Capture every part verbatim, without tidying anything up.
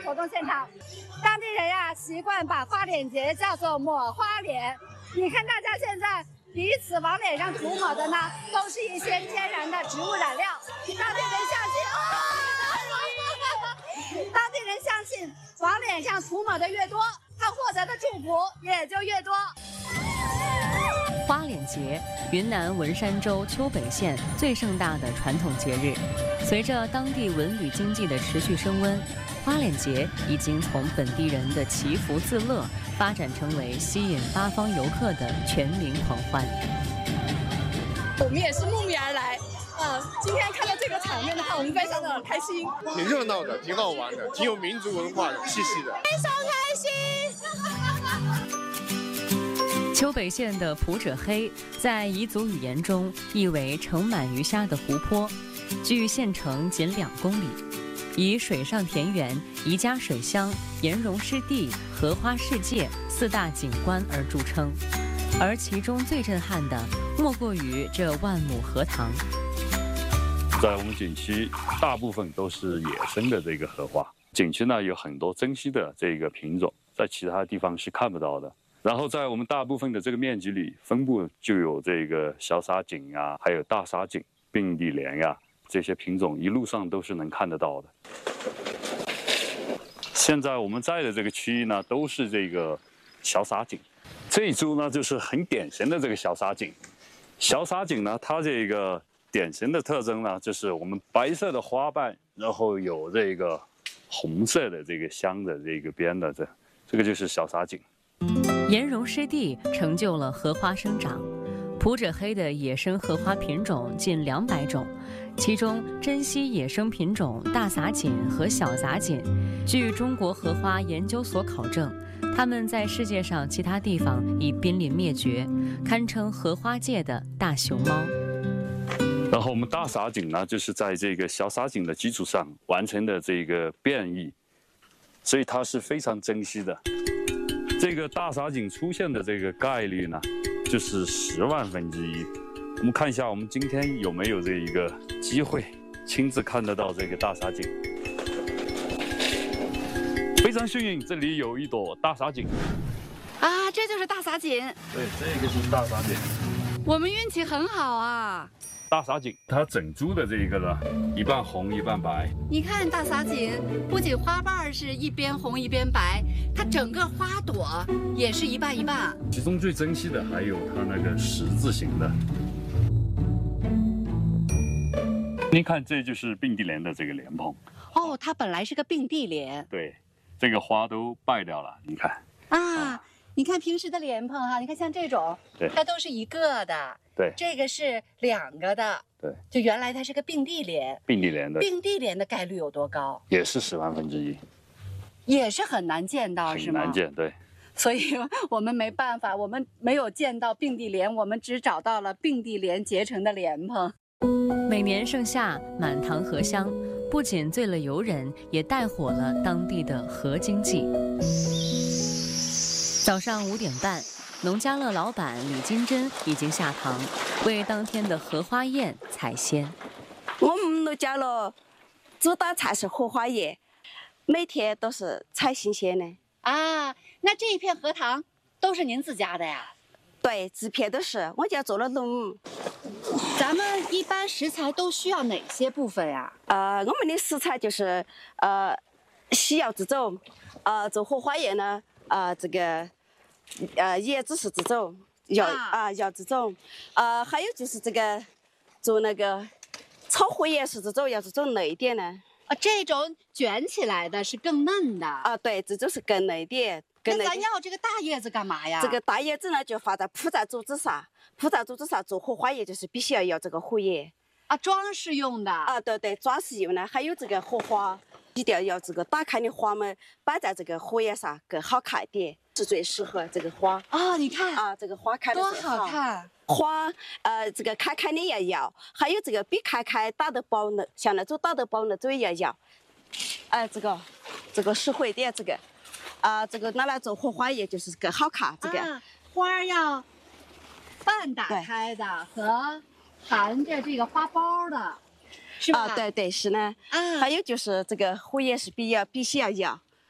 活动现场。当地人呀，习惯把花脸节叫做抹花脸。你看大家现在彼此往脸上涂抹的呢，都是一些天然的植物染料。当地人相信，啊、当地人相信，往脸上涂抹的越多，他获得的祝福也就越多。 花脸节，云南文山州丘北县最盛大的传统节日。随着当地文旅经济的持续升温，花脸节已经从本地人的祈福自乐，发展成为吸引八方游客的全民狂欢。 我们也是慕名而来，啊，今天看到这个场面的话，我们非常的开心。 挺热闹的，挺好玩的，挺有民族文化的气息的， 非常开心。 丘北县的普者黑，在彝族语言中意为盛满鱼虾的湖泊，距县城仅两公里，以水上田园、宜家水乡、岩溶湿地、荷花世界四大景观而著称。而其中最震撼的，莫过于这万亩荷塘。 在我们景区，大部分都是野生的这个荷花。景区呢有很多珍稀的这个品种，在其他地方是看不到的。然后在我们大部分的这个面积里，分布就有这个小沙锦啊，还有大沙锦、并蒂莲呀、啊、这些品种，一路上都是能看得到的。现在我们在的这个区域呢，都是这个小沙锦。这一株呢，就是很典型的这个小沙锦。小沙锦呢，它这个典型的特征呢，就是我们白色的花瓣，然后有这个红色的这个香的这个边的这，这个就是小沙锦。 岩溶湿地成就了荷花生长，普者黑的野生荷花品种近两百种，其中珍稀野生品种大撒锦和小撒锦，据中国荷花研究所考证，它们在世界上其他地方已濒临灭绝，堪称荷花界的大熊猫。 然后我们大撒锦呢，就是在这个小撒锦的基础上完成的这个变异，所以它是非常珍稀的。这个大撒锦出现的这个概率呢，就是十万分之一。我们看一下，我们今天有没有这一个机会亲自看得到这个大撒锦？非常幸运，这里有一朵大撒锦。 啊，这就是大撒锦。 对，这个就是大撒锦。 我们运气很好啊。 大撒锦，它整株的这个呢，一半红一半白。 你看大撒锦，不仅花瓣是一边红一边白，它整个花朵也是一半一半。 其中最珍稀的还有它那个十字形的。您看，这就是并蒂莲的这个莲蓬。 哦，它本来是个并蒂莲。 对，这个花都败掉了，你看。 啊。啊你看平时的莲蓬哈、啊，你看像这种， 对， 它都是一个的， 对， 这个是两个的， 对， 就原来它是个并蒂莲， 并蒂莲的， 并蒂莲的概率有多高？ 也是十万分之一， 也是很难见到，是吗？ 很难见，对。 所以我们没办法，我们没有见到并蒂莲，我们只找到了并蒂莲结成的莲蓬。 每年盛夏，满塘荷香，不仅醉了游人，也带火了当地的荷经济。早上五点半，农家乐老板李金珍已经下塘，为当天的荷花宴采鲜。 我们农家乐主打菜是荷花宴，每天都是采新鲜的。 啊，那这一片荷塘都是您自家的呀？ 对，这片都是我家做了农。 咱们一般食材都需要哪些部分呀？ 呃，我们的食材就是呃西药这种，呃做荷花宴呢，呃这个。呃，椰子是这种，药啊药这种，呃，还有就是这个做那个炒荷叶是这种，要这种嫩一点的。 啊，这种卷起来的是更嫩的。 啊，对，这种是更嫩一点。 那咱要这个大叶子干嘛呀？ 这个大叶子呢，就放在铺在竹子上，铺在竹子上做荷花叶，就是必须要有这个荷叶。 啊，装饰用的。 啊，对对，装饰用的，还有这个荷花，一定要要这个打开的花们摆在这个荷叶上，更好看一点。是最适合这个花啊！你看啊，这个花开的多好看！ 花呃，这个开开的要要，还有这个比开开打得薄的，像那种打得薄的这也要要。哎、呃，这个这个实惠点，这个啊、呃，这个拿来做荷花叶就是更好看。这个、 啊、花要半打开的和含着这个花苞的，是吧？ 啊，对对是呢。啊，还有就是这个荷叶是必要必须要要。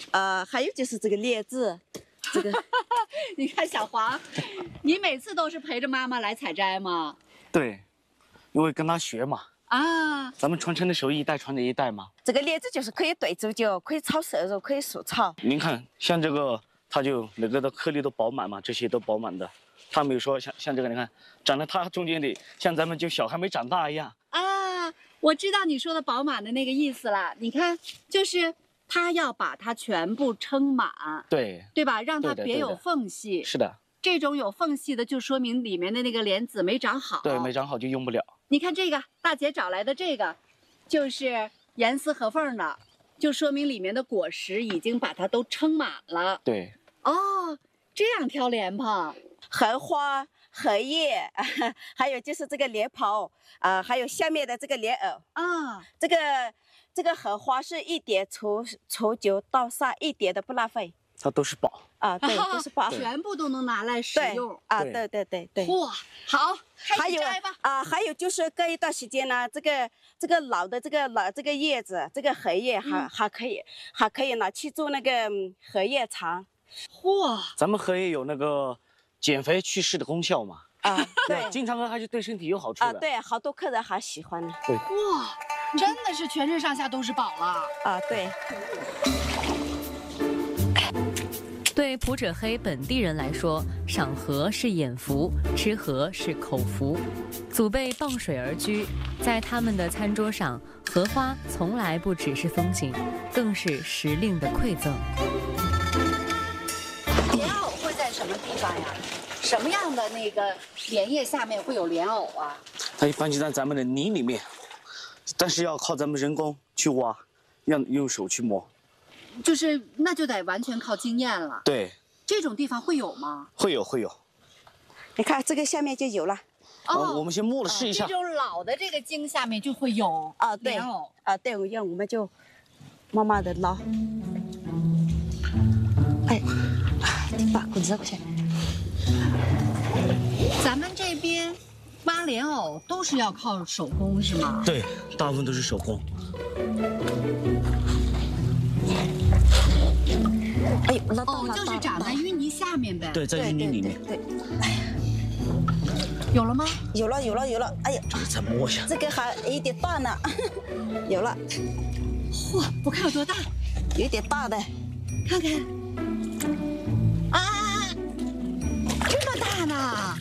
呃，还有就是这个莲子，这个你看小黄，你每次都是陪着妈妈来采摘吗？ 对，因为跟他学嘛。 啊， 咱们传承的手艺一代传着一代嘛。 这个莲子就是可以兑煮酒，可以炒瘦肉，可以素炒。 您看，像这个，它就那个的颗粒都饱满嘛，这些都饱满的。它没有说像像这个，你看长得它中间的，像咱们就小还没长大一样。 啊，我知道你说的饱满的那个意思了。你看，就是它要把它全部撑满， 对， 对吧？让它对的别有对的缝隙。 是的， 这种有缝隙的，就说明里面的那个莲子没长好。 对，没长好就用不了。 你看这个大姐找来的这个，就是严丝合缝的，就说明里面的果实已经把它都撑满了。 对， 哦，这样挑莲蓬， 荷花、荷叶，还有就是这个莲蓬，啊、还有下面的这个莲藕啊。 这个这个荷花是一点除除九倒三，一点都不浪费。 它都是宝啊，对，都是宝， 全部都能拿来使用啊，对对对对。 哇，好， 还有摘吧啊，还有就是隔一段时间呢，这个这个老的这个老这个叶子，这个荷叶还、嗯、还可以还可以拿去做那个荷叶肠。 哇， 咱们荷叶有那个减肥祛湿的功效嘛？ 啊，对， 经常喝还是对身体有好处的。 啊，对，好多客人还喜欢呢。 对， 哇，真的是全身上下都是宝了。 啊，对。 对普者黑本地人来说，赏荷是眼福，吃荷是口福。祖辈傍水而居，在他们的餐桌上，荷花从来不只是风景，更是时令的馈赠。 莲藕会在什么地方呀？什么样的那个莲叶下面会有莲藕啊？ 它一般就在咱们的泥里面，但是要靠咱们人工去挖，要用手去摸。 就是那就得完全靠经验了。 对， 这种地方会有吗？ 会有会有。 你看这个下面就有了。 哦，我们先摸了试一下。 这种老的这个茎下面就会有啊，对， 莲藕啊，对，我要我们就慢慢的捞。哎，你把棍子过去。 咱们这边挖莲藕都是要靠手工是吗？ 对，大部分都是手工。 哎呦，捞到哦，就是长在淤泥下面呗。 对，在淤泥里面。 对。 有了吗？ 有了，有了，有了。哎呀， 再摸一下。 这个还有点大呢。有了。 嚯，我看有多大？ 有点大的。 看看。啊，这么大呢！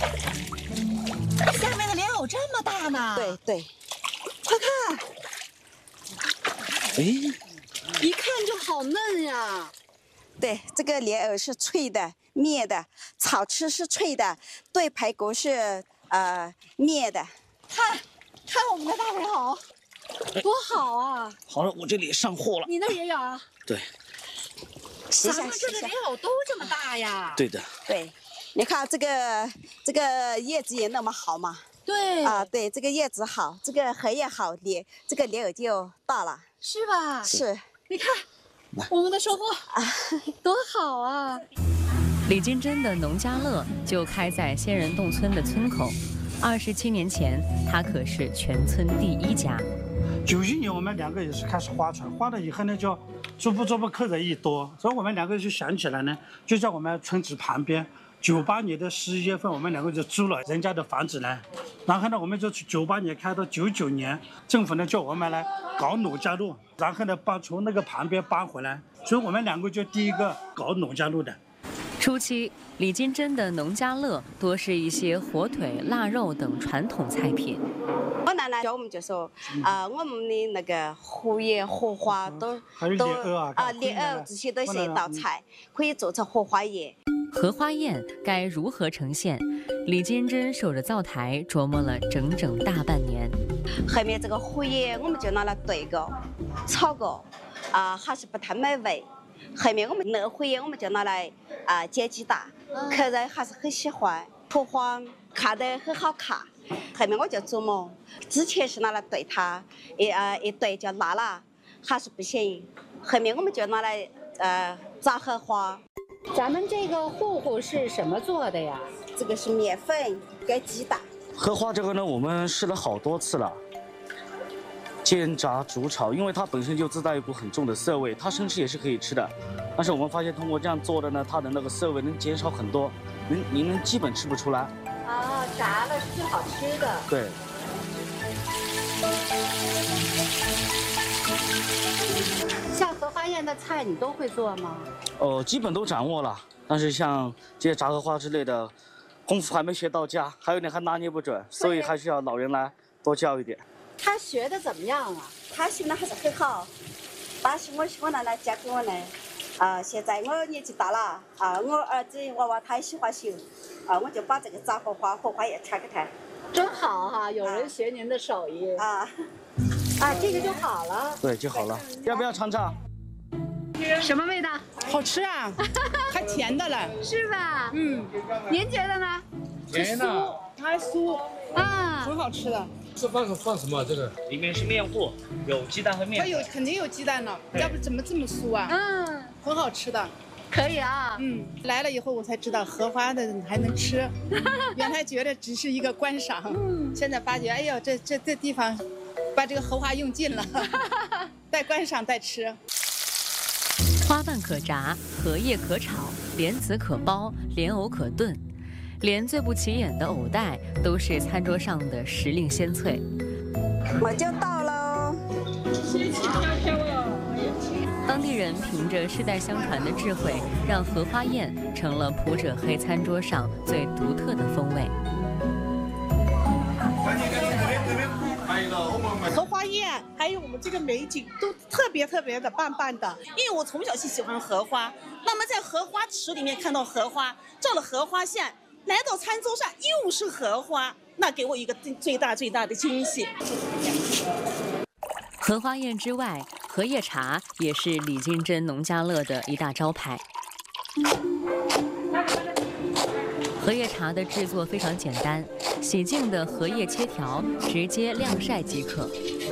下面的莲藕这么大呢？ 对对。 快看。 哎。 一看就好嫩呀。 对，这个莲藕是脆的、灭的，炒吃是脆的，炖排骨是呃灭的。 看，看我们的大莲藕，多好啊！ 好了，我这里上货了。 你那也有啊？ 对。 咱们这的莲藕都这么大呀？ 对的。 对，你看这个这个叶子也那么好嘛。 对。 啊，对，这个叶子好，这个荷叶好，莲这个莲藕就大了。 是吧？ 是。 你看。我们的收获啊，多好啊！ 李金珍的农家乐就开在仙人洞村的村口。二十七年前，他可是全村第一家。 九一年我们两个也是开始划船，划了以后呢，就逐步逐步客人一多，所以我们两个就想起来呢，就在我们村子旁边。九八年的十一月份，我们两个就租了人家的房子呢，然后呢，我们就从九八年开到九九年，政府呢叫我们来搞农家乐，然后呢搬从那个旁边搬回来，所以我们两个就第一个搞农家乐的。 初期，李金珍的农家乐多是一些火腿、腊肉等传统菜品。 我奶奶教我们就说，啊、呃，我们的那个荷叶、荷花都都啊，莲藕这些都是一道菜，可以做成荷花宴。 荷花宴该如何呈现？李金珍守着灶台琢磨了整整大半年。 后面这个荷叶我们就拿来炖个、炒个，啊、呃，还是不太美味。后面我们那荷叶我们就拿来啊、呃、煎鸡蛋，客人还是很喜欢。荷花看得很好看。后面我就琢磨，之前是拿来炖它，一呃一炖就辣了，还是不行。后面我们就拿来呃炸荷花。 咱们这个糊糊是什么做的呀？ 这个是面粉跟鸡蛋。 荷花这个呢，我们试了好多次了， 煎炸煮炒，因为它本身就自带一股很重的涩味，它生吃也是可以吃的。但是我们发现通过这样做的呢，它的那个涩味能减少很多，您您能基本吃不出来。 哦，炸了是最好吃的。 对。 像荷花宴的菜你都会做吗？ 哦、呃，基本都掌握了，但是像这些炸荷花之类的，功夫还没学到家，还有点还拿捏不准，所以还是要老人来多教一点。 他学的怎么样啊？ 他学的还是很好，但是我喜欢他来教给我呢。啊、呃，现在我年纪大了，啊、呃，我儿子娃娃他也喜欢学，啊、呃，我就把这个炸荷花、荷花叶传给他。 真好哈、啊，有人学您的手艺啊。 啊，这个就好了。 对，就好了。要不要尝尝？ 什么味道？ 好吃啊，还甜的了。 是吧？ 嗯。 您觉得呢？ 甜的，它还酥啊， 很好吃的。 这放放什么？这个里面是面糊，有鸡蛋和面。 它有肯定有鸡蛋了，要不怎么这么酥啊？ 嗯， 很好吃的。 可以啊。 嗯，来了以后我才知道荷花的还能吃，原来觉得只是一个观赏，嗯，现在发觉，哎呦，这这这地方。把这个荷花用尽了，带观赏带吃。 花瓣可炸，荷叶可炒，莲子可包，莲藕可炖，连最不起眼的藕带都是餐桌上的时令鲜粹。 我就到喽。 当地人凭着世代相传的智慧，让荷花宴成了普者黑餐桌上最独特的风味。 荷花宴还有我们这个美景都特别特别的棒棒的，因为我从小就喜欢荷花，那么在荷花池里面看到荷花，照了荷花线，来到餐桌上又是荷花，那给我一个最大最大的惊喜。 荷花宴之外，荷叶茶也是李金珍农家乐的一大招牌。荷叶茶的制作非常简单，洗净的荷叶切条，直接晾晒即可。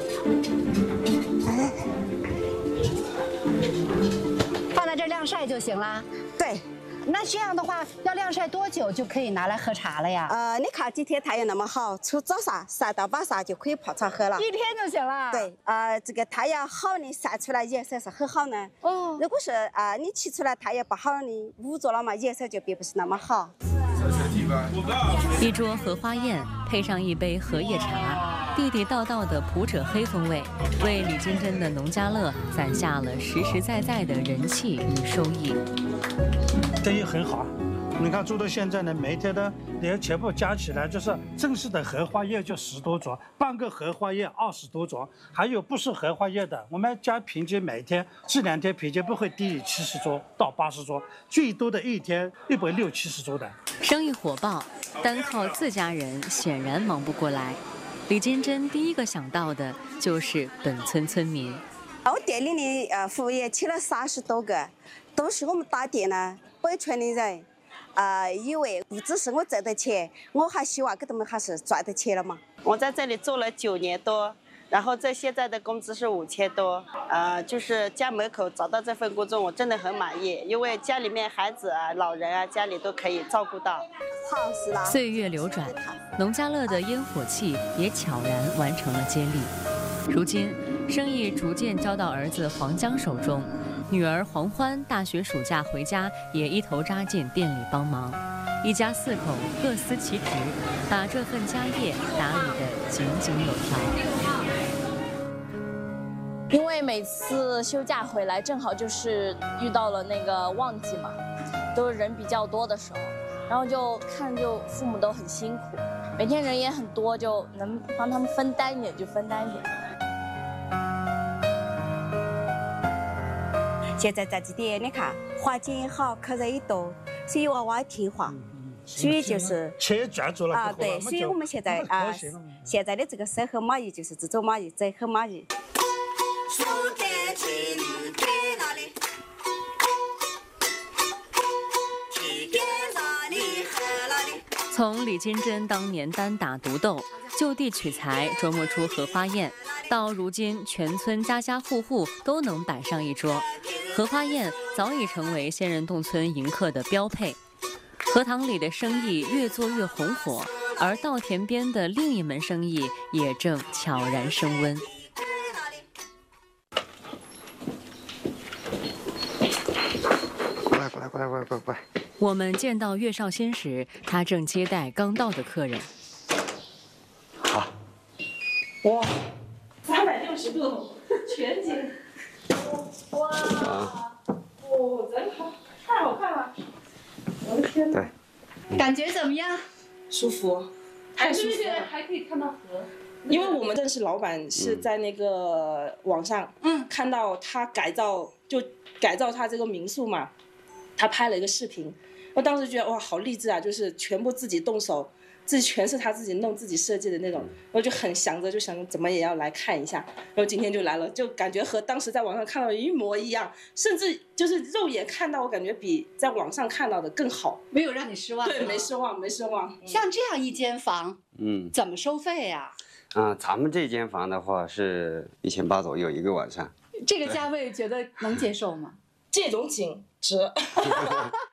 放在这晾晒就行了。 对。 那这样的话，要晾晒多久就可以拿来喝茶了呀？ 呃，你看今天太阳那么好，从早上晒到晚上就可以泡茶喝了。 一天就行了。 对，呃，这个太阳好的晒出来颜色是很好呢。哦。如果是啊、呃，你起出来太阳不好的捂着了嘛，颜色就并不是那么好。 一桌荷花宴配上一杯荷叶茶，地地道道的普者黑风味，为李金珍的农家乐攒下了实实在在的人气与收益。 生意很好，你看做到现在呢，每天的连全部加起来，就是正式的荷花叶就十多桌，半个荷花叶二十多桌，还有不是荷花叶的，我们家平均每天这两天平均不会低于七十桌到八十桌，最多的一天一百六七十桌的。 生意火爆，单靠自家人显然忙不过来。李金珍第一个想到的就是本村村民。 我店里的呃服务员请了三十多个，都是我们打店呢北村的人。啊、呃，因为不只是我挣的钱，我还希望给他们还是赚的钱了嘛。 我在这里做了九年多，然后这现在的工资是五千多，呃，就是家门口找到这份工作，我真的很满意，因为家里面孩子啊、老人啊，家里都可以照顾到。 好是啦。 岁月流转，农家乐的烟火气也悄然完成了接力。如今，生意逐渐交到儿子黄江手中。女儿黄欢大学暑假回家，也一头扎进店里帮忙。一家四口各司其职，把这份家业打理得井井有条。 因为每次休假回来，正好就是遇到了那个旺季嘛，都是人比较多的时候，然后就看就父母都很辛苦，每天人也很多，就能帮他们分担一点就分担一点。 现在在这点，你看环境也好，客人也多，所以娃娃也听话，所以就是钱赚足了啊，对，所以我们现在啊，现在的这个生活满意就是这种满意，真很满意。 从李金珍当年单打独斗，就地取材琢磨出荷花宴，到如今全村家家户户都能摆上一桌，荷花宴早已成为仙人洞村迎客的标配。荷塘里的生意越做越红火，而稻田边的另一门生意也正悄然升温。 快快快快！ 我们见到岳少先时，他正接待刚到的客人。 好。 哇，三百六十度全景。哇！哦，真好，太好看了！我的天哪！ 对。 感觉怎么样？ 舒服，太舒服了。 还可以看到河。 因为我们认识老板是在那个网上，嗯，看到他改造，就改造他这个民宿嘛，他拍了一个视频，我当时觉得哇，好励志啊，就是全部自己动手，自己全是他自己弄自己设计的那种，我就很想着就想着怎么也要来看一下，然后今天就来了，就感觉和当时在网上看到的一模一样，甚至就是肉眼看到，我感觉比在网上看到的更好， 没有让你失望。 对，没失望，没失望。 像这样一间房， 嗯， 怎么收费呀？ 啊，咱们这间房的话是一千八左右一个晚上。 这个价位觉得能接受吗？ 这种景值。